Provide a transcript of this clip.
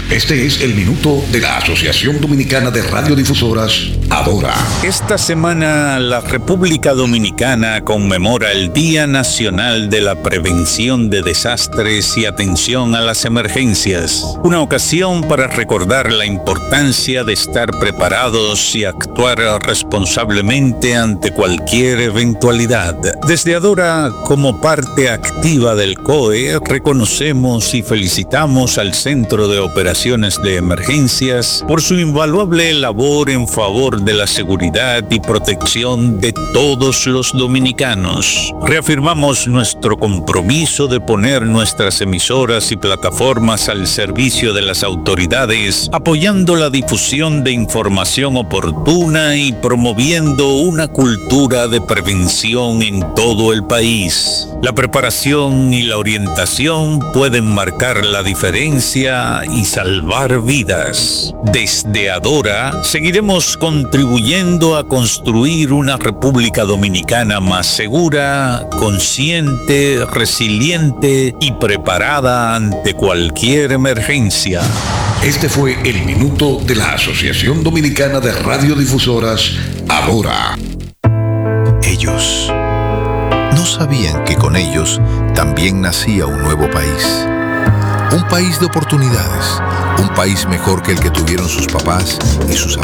Este es el minuto de la Asociación Dominicana de Radiodifusoras, Adora. Esta semana la República Dominicana conmemora el Día Nacional de la Prevención de Desastres y Atención a las Emergencias. Una ocasión para recordar la importancia de estar preparados y actuar responsablemente ante cualquier eventualidad. Desde Adora, como parte activa del COE, reconocemos y felicitamos al Centro de Operaciones de Emergencias por su invaluable labor en favor de la seguridad y protección de todos los dominicanos. Reafirmamos nuestro compromiso de poner nuestras emisoras y plataformas al servicio de las autoridades, apoyando la difusión de información oportuna y promoviendo una cultura de prevención en todo el país. La preparación y la orientación pueden marcar la diferencia y salvar vidas. Desde Adora, seguiremos contribuyendo a construir una República Dominicana más segura, consciente, resiliente y preparada ante cualquier emergencia. Este fue el minuto de la Asociación Dominicana de Radiodifusoras, Adora. Ellos no sabían que con ellos también nacía un nuevo país. Un país de oportunidades, un país mejor que el que tuvieron sus papás y sus